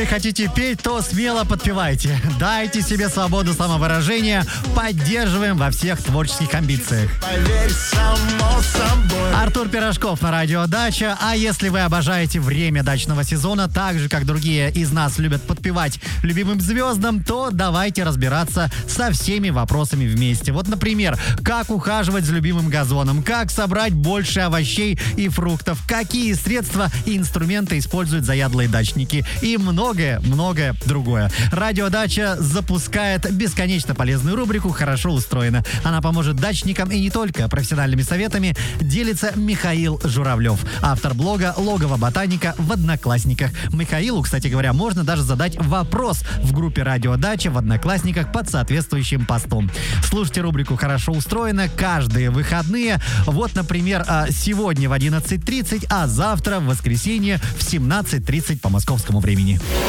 Хотите петь, то смело подпевайте. Дайте себе свободу самовыражения. Поддерживаем во всех творческих амбициях. Артур Пирожков на радио Дача. А если вы обожаете время дачного сезона, так же, как другие из нас любят подпевать любимым звездам, то давайте разбираться со всеми вопросами вместе. Вот, например, как ухаживать за любимым газоном, как собрать больше овощей и фруктов, какие средства и инструменты используют заядлые дачники и многое другое. Радиодача запускает бесконечно полезную рубрику «Хорошо устроено». Она поможет дачникам и не только. Профессиональными советами делится Михаил Журавлев, автор блога «Логово ботаника» в Одноклассниках. Михаилу, кстати говоря, можно даже задать вопрос в группе «Радиодача» в Одноклассниках под соответствующим постом. Слушайте рубрику «Хорошо устроено» каждые выходные. Вот, например, сегодня в 11:30, а завтра в воскресенье в 17:30 по московскому времени.